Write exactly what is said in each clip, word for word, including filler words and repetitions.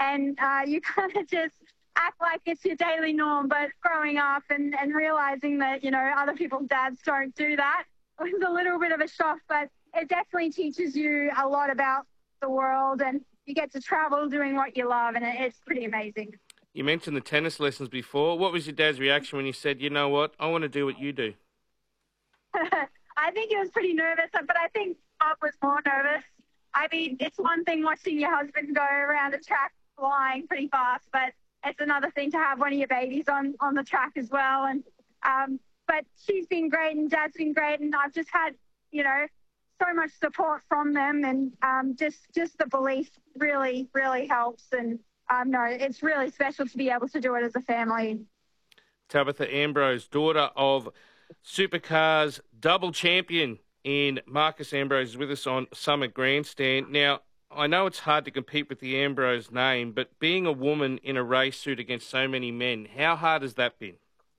and uh, you kind of just act like it's your daily norm. But growing up and, and realizing that, you know, other people's dads don't do that was a little bit of a shock, but it definitely teaches you a lot about the world, and you get to travel doing what you love, and it's pretty amazing. You mentioned the tennis lessons before. What was your dad's reaction when you said, you know what, I want to do what you do? I think he was pretty nervous, but I think Bob was more nervous. I mean, it's one thing watching your husband go around the track flying pretty fast, but it's another thing to have one of your babies on, on the track as well. And um, but she's been great and Dad's been great, and I've just had, you know, so much support from them, and um, just just the belief really, really helps. And um, no, it's really special to be able to do it as a family. Tabitha Ambrose, daughter of Supercars double champion in Marcus Ambrose, is with us on Summit Grandstand. Now, I know it's hard to compete with the Ambrose name, but being a woman in a race suit against so many men, how hard has that been?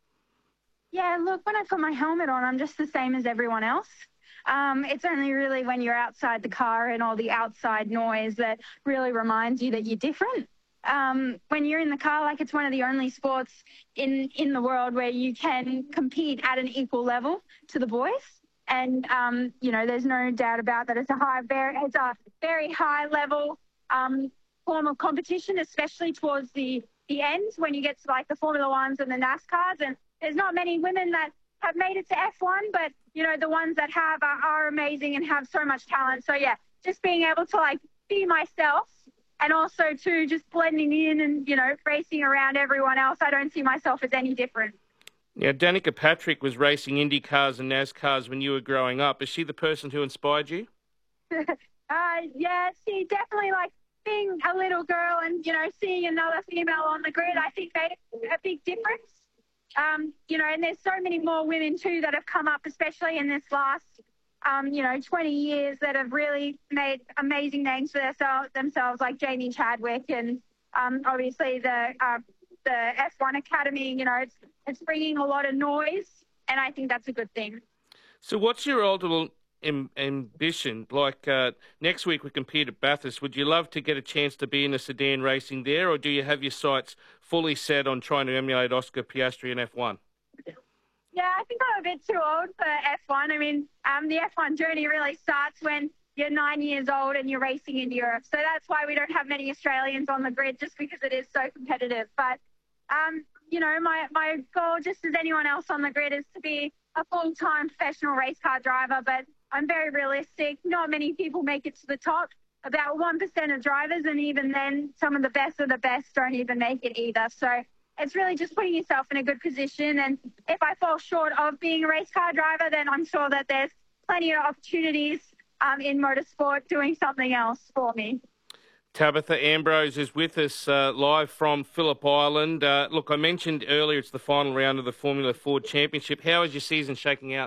Yeah, look, when I put my helmet on, I'm just the same as everyone else. Um, it's only really when you're outside the car and all the outside noise that really reminds you that you're different. Um, when you're in the car, like, it's one of the only sports in, in the world where you can compete at an equal level to the boys. And, um, you know, there's no doubt about that. It's a high, very, it's a very high level um, form of competition, especially towards the, the end when you get to, like, the Formula Ones and the NASCARs. And there's not many women that have made it to F one, but, you know, the ones that have are, are amazing and have so much talent. So, yeah, just being able to, like, be myself, and also, too, just blending in and, you know, racing around everyone else. I don't see myself as any different. Now, Danica Patrick was racing Indy cars and NASCARs when you were growing up. Is she the person who inspired you? uh, yeah, she definitely, like, being a little girl and, you know, seeing another female on the grid, I think made a big difference. Um, you know, and there's so many more women, too, that have come up, especially in this last Um, you know, twenty years, that have really made amazing names for themselves, themselves like Jamie Chadwick, and um, obviously the uh, the F one Academy. You know, it's it's bringing a lot of noise, and I think that's a good thing. So, what's your ultimate am- ambition? Like uh, next week we compete at Bathurst. Would you love to get a chance to be in a sedan racing there, or do you have your sights fully set on trying to emulate Oscar Piastri in F one? Yeah, I think I'm a bit too old for F one. I mean, um, the F one journey really starts when you're nine years old and you're racing in Europe. So that's why we don't have many Australians on the grid, just because it is so competitive. But, um, you know, my, my goal, just as anyone else on the grid, is to be a full-time professional race car driver. But I'm very realistic. Not many people make it to the top. About one percent of drivers, and even then, some of the best of the best don't even make it either. So it's really just putting yourself in a good position. And if I fall short of being a race car driver, then I'm sure that there's plenty of opportunities um, in motorsport doing something else for me. Tabitha Ambrose is with us uh, live from Phillip Island. Uh, look, I mentioned earlier it's the final round of the Formula Ford Championship. How is your season shaking out?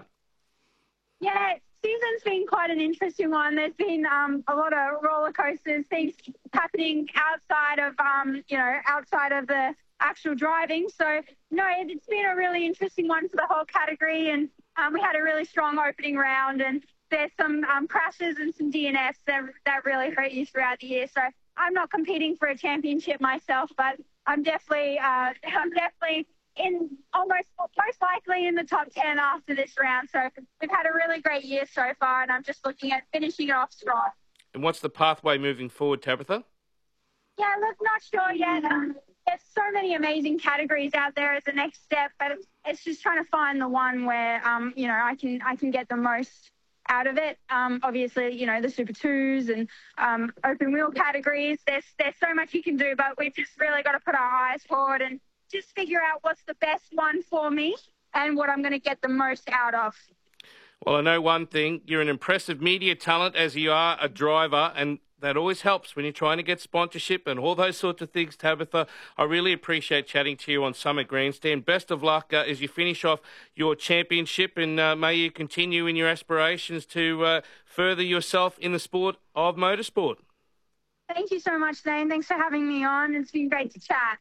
Yeah, season's been quite an interesting one. There's been um, a lot of roller coasters, things happening outside of, um, you know, outside of the actual driving. So, no, it's been a really interesting one for the whole category, and um, we had a really strong opening round, and there's some um, crashes and some D N Fs that, that really hurt you throughout the year. So I'm not competing for a championship myself, but I'm definitely, uh, I'm definitely in almost, most likely in the top ten after this round. So we've had a really great year so far, and I'm just looking at finishing it off strong. And what's the pathway moving forward, Tabitha? Yeah, look, not sure yet. Um, there's so many amazing categories out there as the next step, but it's, it's just trying to find the one where, um, you know, I can I can get the most out of it. Um, obviously, you know, the Super Twos and um, open wheel categories. There's there's so much you can do, but we've just really got to put our eyes forward and just figure out what's the best one for me and what I'm going to get the most out of. Well, I know one thing. You're an impressive media talent, as you are a driver, and that always helps when you're trying to get sponsorship and all those sorts of things, Tabitha. I really appreciate chatting to you on Summit Grandstand. Best of luck uh, as you finish off your championship, and uh, may you continue in your aspirations to uh, further yourself in the sport of motorsport. Thank you so much, Zane. Thanks for having me on. It's been great to chat.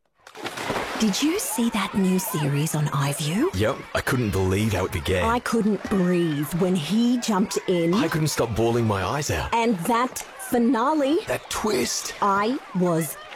Did you see that new series on iView? Yep, I couldn't believe how it began. I couldn't breathe when he jumped in. I couldn't stop bawling my eyes out. And that finale. That twist. I was